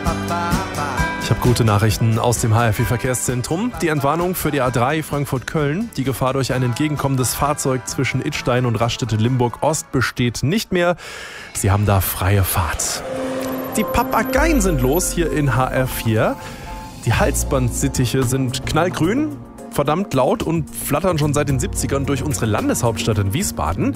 Ich habe gute Nachrichten aus dem HR4-Verkehrszentrum. Die Entwarnung für die A3 Frankfurt-Köln. Die Gefahr durch ein entgegenkommendes Fahrzeug zwischen Idstein und Rastede-Limburg-Ost besteht nicht mehr. Sie haben da freie Fahrt. Die Papageien sind los hier in HR4. Die Halsbandsittiche sind knallgrün, verdammt laut und flattern schon seit den 70ern durch unsere Landeshauptstadt in Wiesbaden.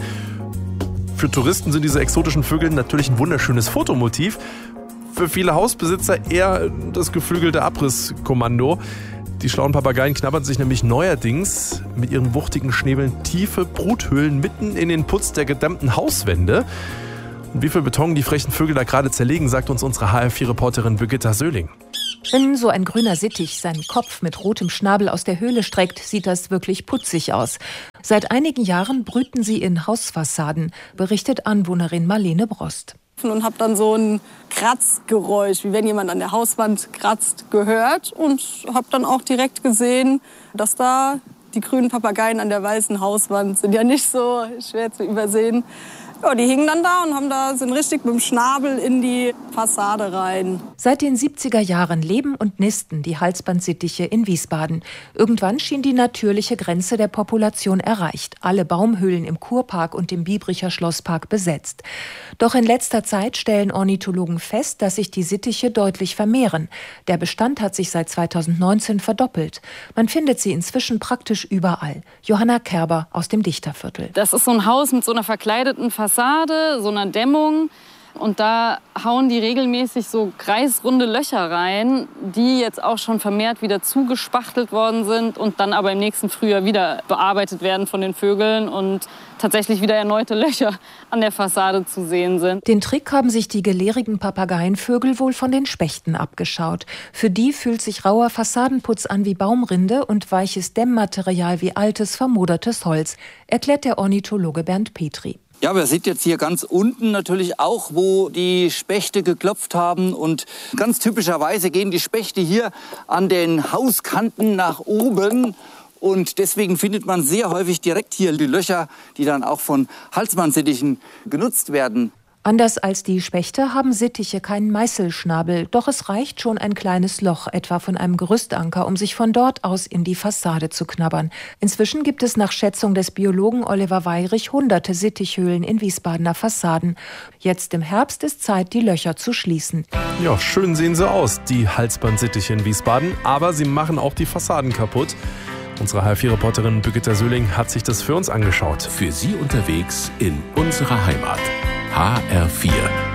Für Touristen sind diese exotischen Vögel natürlich ein wunderschönes Fotomotiv. Für viele Hausbesitzer eher das geflügelte Abrisskommando. Die schlauen Papageien knabbern sich nämlich neuerdings mit ihren wuchtigen Schnäbeln tiefe Bruthöhlen mitten in den Putz der gedämmten Hauswände. Und wie viel Beton die frechen Vögel da gerade zerlegen, sagt uns unsere HR4-Reporterin Birgitta Söhling. Wenn so ein grüner Sittich seinen Kopf mit rotem Schnabel aus der Höhle streckt, sieht das wirklich putzig aus. Seit einigen Jahren brüten sie in Hausfassaden, berichtet Anwohnerin Marlene Brost. Und habe dann so ein Kratzgeräusch, wie wenn jemand an der Hauswand kratzt, gehört. Und habe dann auch direkt gesehen, dass da die grünen Papageien an der weißen Hauswand sind ja nicht so schwer zu übersehen. Ja, die hingen dann da und sind richtig mit dem Schnabel in die Fassade rein. Seit den 70er Jahren leben und nisten die Halsbandsittiche in Wiesbaden. Irgendwann schien die natürliche Grenze der Population erreicht. Alle Baumhöhlen im Kurpark und im Biebricher Schlosspark besetzt. Doch in letzter Zeit stellen Ornithologen fest, dass sich die Sittiche deutlich vermehren. Der Bestand hat sich seit 2019 verdoppelt. Man findet sie inzwischen praktisch überall. Johanna Kerber aus dem Dichterviertel. Das ist so ein Haus mit so einer verkleideten Fassade, so einer Dämmung. Und da hauen die regelmäßig so kreisrunde Löcher rein, die jetzt auch schon vermehrt wieder zugespachtelt worden sind und dann aber im nächsten Frühjahr wieder bearbeitet werden von den Vögeln und tatsächlich wieder erneute Löcher an der Fassade zu sehen sind. Den Trick haben sich die gelehrigen Papageienvögel wohl von den Spechten abgeschaut. Für die fühlt sich rauer Fassadenputz an wie Baumrinde und weiches Dämmmaterial wie altes, vermodertes Holz, erklärt der Ornithologe Bernd Petri. Ja, wir sehen jetzt hier ganz unten natürlich auch, wo die Spechte geklopft haben. Und ganz typischerweise gehen die Spechte hier an den Hauskanten nach oben. Und deswegen findet man sehr häufig direkt hier die Löcher, die dann auch von Halsbandsittichen genutzt werden. Anders als die Spechte haben Sittiche keinen Meißelschnabel, doch es reicht schon ein kleines Loch, etwa von einem Gerüstanker, um sich von dort aus in die Fassade zu knabbern. Inzwischen gibt es nach Schätzung des Biologen Oliver Weyrich hunderte Sittichhöhlen in Wiesbadener Fassaden. Jetzt im Herbst ist Zeit, die Löcher zu schließen. Ja, schön sehen sie aus, die Halsbandsittiche in Wiesbaden, aber sie machen auch die Fassaden kaputt. Unsere HR4-Reporterin Birgitta Söhling hat sich das für uns angeschaut. Für Sie unterwegs in unserer Heimat. HR4